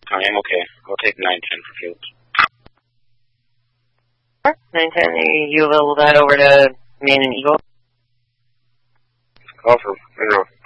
I am okay. I'll take 910 for Fields. 910, you will that over to Main and Eagle? Call for Monroe.